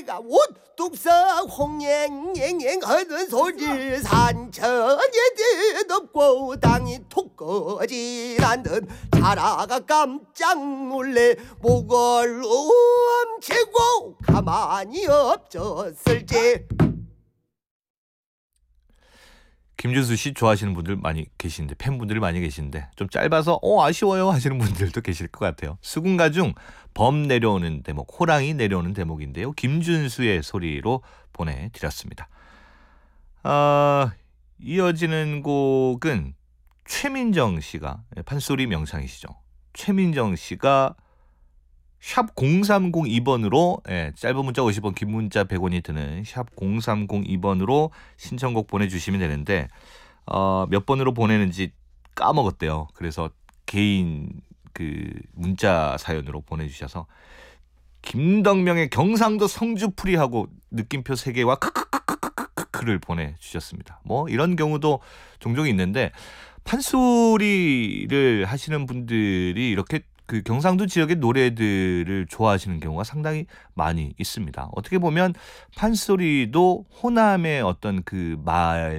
내가 옷뚝석 홍앵앵앵 하는 소리 산천에 뒤덮고 땅이 톡 꺼지나는 자라가 깜짝 놀래 목을 움치고 가만히 없었을지. 김준수 씨 좋아하시는 분들 많이 계신데, 팬분들이 많이 계신데 좀 짧아서 아쉬워요 하시는 분들도 계실 것 같아요. 수군가 중 범 내려오는 대목, 호랑이 내려오는 대목인데요. 김준수의 소리로 보내드렸습니다. 이어지는 곡은 최민정 씨가, 판소리 명창이시죠. 최민정 씨가 샵 0302번으로 짧은 문자 50원, 긴 문자 100원이 드는 샵 0302번으로 신청곡 보내주시면 되는데 몇 번으로 보내는지 까먹었대요. 그래서 개인 그 문자 사연으로 보내주셔서 김덕명의 경상도 성주풀이하고 느낌표 3개와 크크크크크크크를 보내주셨습니다. 뭐 이런 경우도 종종 있는데 판소리를 하시는 분들이 이렇게 그 경상도 지역의 노래들을 좋아하시는 경우가 상당히 많이 있습니다. 어떻게 보면 판소리도 호남의 어떤 그 말